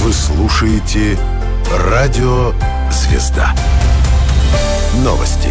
Вы слушаете «Радио Звезда». Новости.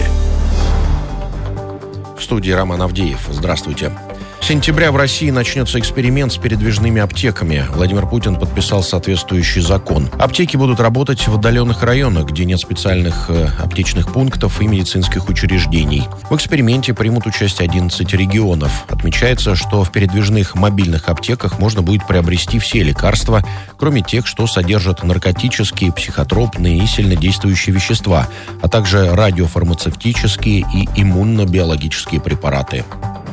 В студии Роман Авдеев. Здравствуйте. С сентября в России начнется эксперимент с передвижными аптеками. Владимир Путин подписал соответствующий закон. Аптеки будут работать в отдаленных районах, где нет специальных аптечных пунктов и медицинских учреждений. В эксперименте примут участие 11 регионов. Отмечается, что в передвижных мобильных аптеках можно будет приобрести все лекарства, кроме тех, что содержат наркотические, психотропные и сильнодействующие вещества, а также радиофармацевтические и иммунно-биологические препараты.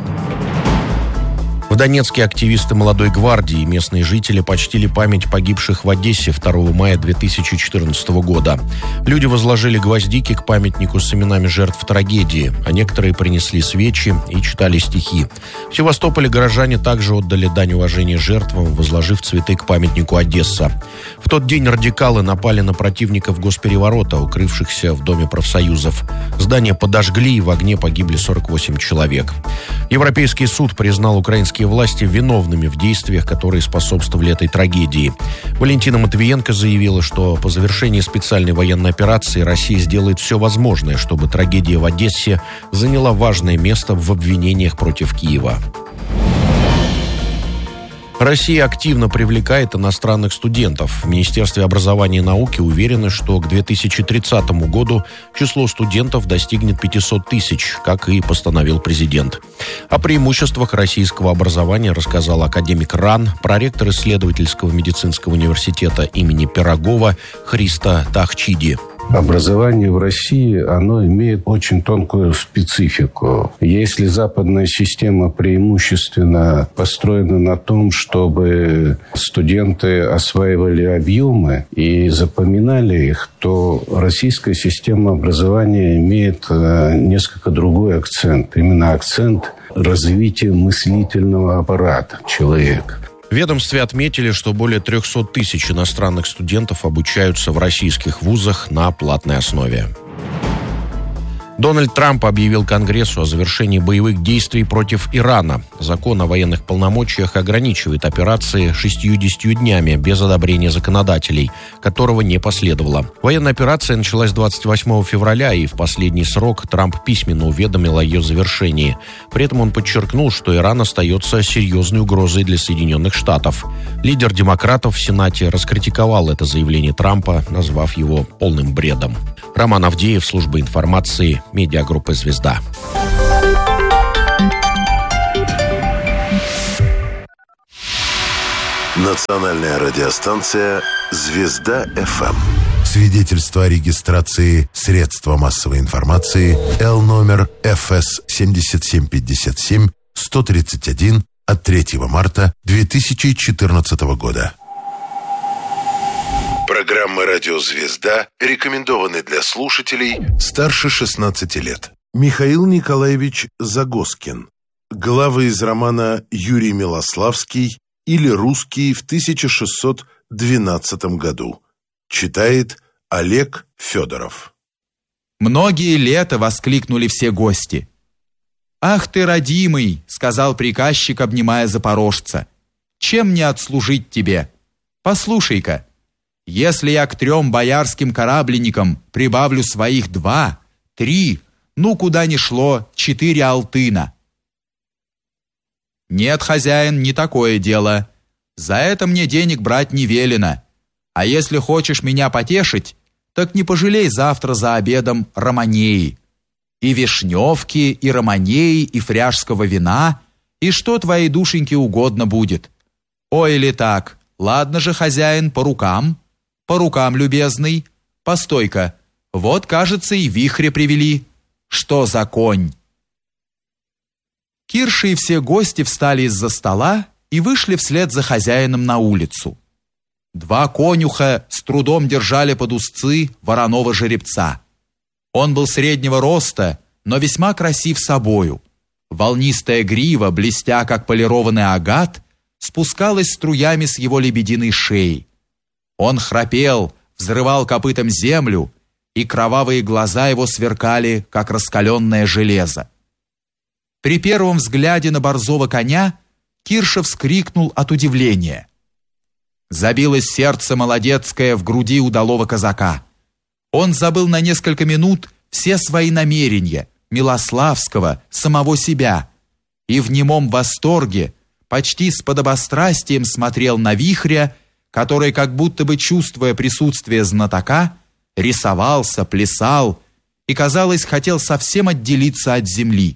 В Донецке активисты «Молодой гвардии» и местные жители почтили память погибших в Одессе 2 мая 2014 года. Люди возложили гвоздики к памятнику с именами жертв трагедии, а некоторые принесли свечи и читали стихи. В Севастополе горожане также отдали дань уважения жертвам, возложив цветы к памятнику «Одесса». В тот день радикалы напали на противников госпереворота, укрывшихся в Доме профсоюзов. Здание подожгли, и в огне погибли 48 человек. Европейский суд признал украинские власти виновными в действиях, которые способствовали этой трагедии. Валентина Матвиенко заявила, что по завершении специальной военной операции Россия сделает все возможное, чтобы трагедия в Одессе заняла важное место в обвинениях против Киева. Россия активно привлекает иностранных студентов. В Министерстве образования и науки уверены, что к 2030 году число студентов достигнет 500 тысяч, как и постановил президент. О преимуществах российского образования рассказал академик РАН, проректор исследовательского медицинского университета имени Пирогова Христа Тахчиди. Образование в России, оно имеет очень тонкую специфику. Если западная система преимущественно построена на том, чтобы студенты осваивали объемы и запоминали их, то российская система образования имеет несколько другой акцент. Именно акцент развития мыслительного аппарата человека. В ведомстве отметили, что более 300 тысяч иностранных студентов обучаются в российских вузах на платной основе. Дональд Трамп объявил Конгрессу о завершении боевых действий против Ирана. Закон о военных полномочиях ограничивает операции 60 днями без одобрения законодателей, которого не последовало. Военная операция началась 28 февраля, и в последний срок Трамп письменно уведомил о ее завершении. При этом он подчеркнул, что Иран остается серьезной угрозой для Соединенных Штатов. Лидер демократов в Сенате раскритиковал это заявление Трампа, назвав его полным бредом. Роман Авдеев, служба информации, медиагруппа «Звезда». Национальная радиостанция «Звезда-ФМ». Свидетельство о регистрации средства массовой информации Л номер ФС 7757-131 от 3 марта 2014 года. Программы «Радио Звезда» рекомендованы для слушателей старше 16 лет. Михаил Николаевич Загоскин. Главы из романа «Юрий Милославский» или «Русский» в 1612 году. Читает Олег Федоров. Многие лета воскликнули все гости. «Ах ты, родимый!» — сказал приказчик, обнимая запорожца. «Чем мне отслужить тебе? Послушай-ка, если я к 3 боярским корабленникам прибавлю своих 2, 3, ну куда ни шло, 4 алтына». «Нет, хозяин, не такое дело. За это мне денег брать не велено. А если хочешь меня потешить, так не пожалей завтра за обедом романеи. И вишневки, и романеи, и фряжского вина, и что твоей душеньке угодно будет. Ой, или так, ладно же, хозяин, по рукам. По рукам, любезный. Постой-ка, вот, кажется, и вихри привели. Что за конь?» Кирша и все гости встали из-за стола и вышли вслед за хозяином на улицу. 2 конюха с трудом держали под узцы вороного жеребца. Он был среднего роста, но весьма красив собою. Волнистая грива, блестя как полированный агат, спускалась струями с его лебединой шеи. Он храпел, взрывал копытом землю, и кровавые глаза его сверкали, как раскаленное железо. При первом взгляде на борзого коня Кирша вскрикнул от удивления. Забилось сердце молодецкое в груди удалого казака. Он забыл на несколько минут все свои намерения, Милославского, самого себя, и в немом восторге, почти с подобострастием смотрел на вихря, который, как будто бы чувствуя присутствие знатока, рисовался, плясал и, казалось, хотел совсем отделиться от земли.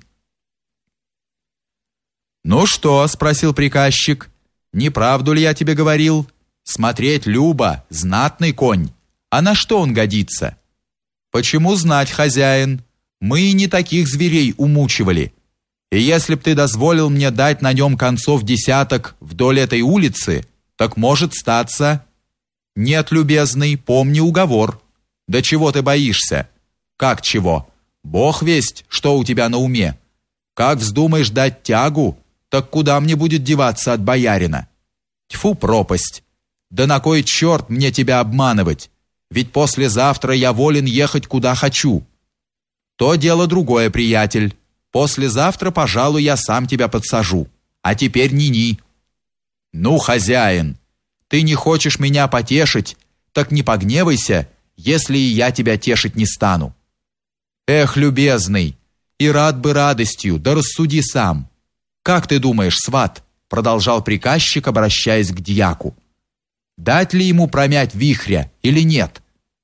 «Ну что?» — спросил приказчик. «Не правду ли я тебе говорил? Смотреть любо, знатный конь. А на что он годится?» «Почему знать, хозяин? Мы и не таких зверей умучивали. И если б ты дозволил мне дать на нем концов десяток вдоль этой улицы, так может статься...» «Нет, любезный, помни уговор. Да чего ты боишься?» «Как чего? Бог весть, что у тебя на уме. Как вздумаешь дать тягу, так куда мне будет деваться от боярина? Тьфу, пропасть! Да на кой черт мне тебя обманывать? Ведь послезавтра я волен ехать куда хочу». «То дело другое, приятель. Послезавтра, пожалуй, я сам тебя подсажу. А теперь ни-ни». «Ну, хозяин, ты не хочешь меня потешить, так не погневайся, если и я тебя тешить не стану». «Эх, любезный, и рад бы радостью, да рассуди сам. Как ты думаешь, сват?» — продолжал приказчик, обращаясь к дьяку. «Дать ли ему промять вихря или нет?»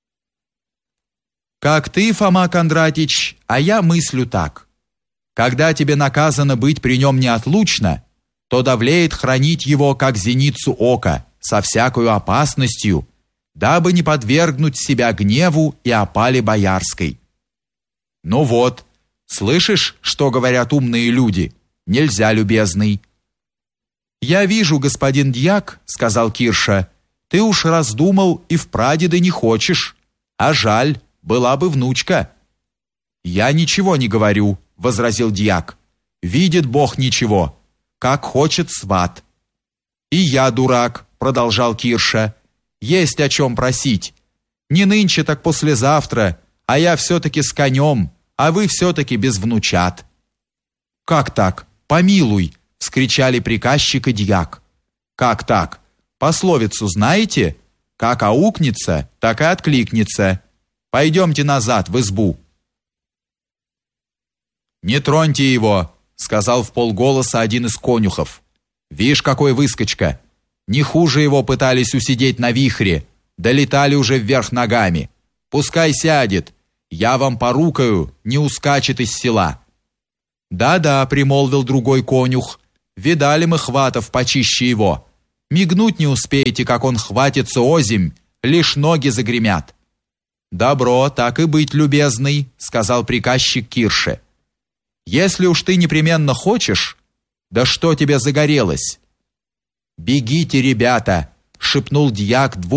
«Как ты, Фома Кондратич, а я мыслю так. Когда тебе наказано быть при нем неотлучно, то довлеет хранить его, как зеницу ока, со всякою опасностью, дабы не подвергнуть себя гневу и опале боярской». «Ну вот, слышишь, что говорят умные люди? Нельзя, любезный». «Я вижу, господин дьяк, — сказал Кирша, — ты уж раздумал и в прадеды не хочешь, а жаль, была бы внучка». «Я ничего не говорю, — возразил дьяк, — видит Бог ничего, как хочет сват». «И я дурак, — продолжал Кирша, — есть о чем просить. Не нынче, так послезавтра, а я все-таки с конем, а вы все-таки без внучат». «Как так? Помилуй!» — вскричали приказчик и дьяк. «Как так? Пословицу знаете? Как аукнется, так и откликнется. Пойдемте назад в избу». «Не троньте его!» — сказал вполголоса один из конюхов. «Вишь, какой выскочка! Не хуже его пытались усидеть на вихре, долетали уже вверх ногами. Пускай сядет, я вам порукаю, не ускачет из села». «Да-да», — примолвил другой конюх, — «видали мы хватов почище его. Мигнуть не успеете, как он хватится озимь, лишь ноги загремят». «Добро, так и быть, любезный», — сказал приказчик Кирше. «Если уж ты непременно хочешь, да что тебе загорелось?» «Бегите, ребята», — шепнул дьяк двум